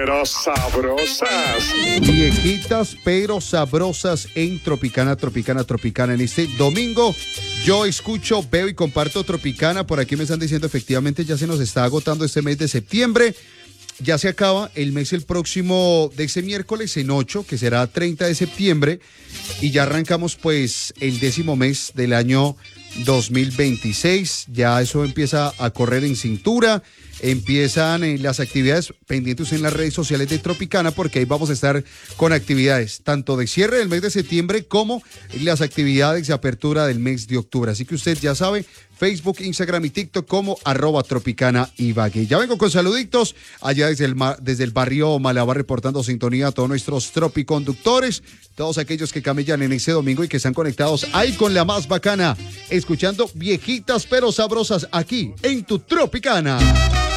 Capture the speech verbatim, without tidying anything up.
pero sabrosas. Viejitas pero sabrosas en Tropicana, Tropicana, Tropicana. En este domingo yo escucho, veo y comparto Tropicana. Por aquí me están diciendo efectivamente ya se nos está agotando este mes de septiembre. Ya se acaba el mes el próximo, de ese miércoles en ocho, que será treinta de septiembre. Y ya arrancamos pues el décimo mes del año dos mil veintiséis. Ya eso empieza a correr en cintura. Empiezan eh, las actividades pendientes en las redes sociales de Tropicana, porque ahí vamos a estar con actividades tanto de cierre del mes de septiembre como las actividades de apertura del mes de octubre. Así que usted ya sabe, Facebook, Instagram y TikTok como arroba Tropicana Ibagué. Ya vengo con saluditos allá desde el, desde el barrio Malabar, reportando sintonía a todos nuestros tropiconductores, todos aquellos que camellan en ese domingo y que están conectados ahí con la más bacana, escuchando viejitas pero sabrosas aquí en tu Tropicana.